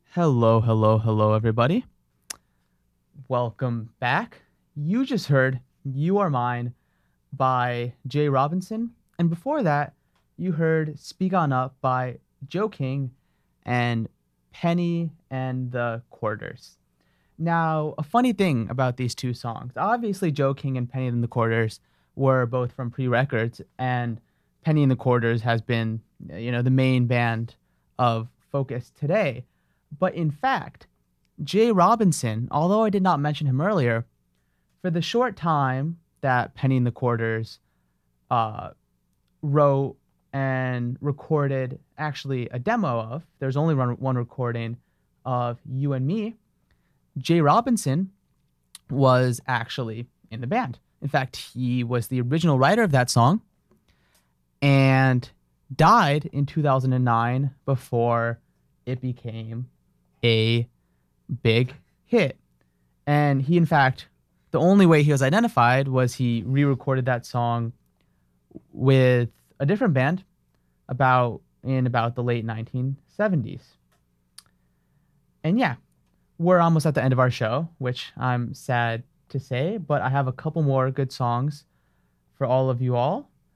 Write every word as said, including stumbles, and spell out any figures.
Hello, hello, hello, everybody. Welcome back. You just heard You Are Mine by Jay Robinson. And before that, you heard Speak On Up by Joe King and Penny and the Quarters. Now, a funny thing about these two songs obviously, Joe King and Penny and the Quarters were both from Pre Records, and Penny and the Quarters has been, you know, the main band of Focus today. But in fact, Jay Robinson, although I did not mention him earlier, for the short time that Penny and the Quarters uh, wrote and recorded actually a demo of, there's only one, one recording of You and Me, Jay Robinson was actually in the band. In fact, he was the original writer of that song and died in two thousand nine before it became a big hit. And he, in fact, the only way he was identified was he re recorded that song with a different band about in about the late nineteen seventies. And yeah, we're almost at the end of our show, which I'm sad to say, but I have a couple more good songs for all of you all.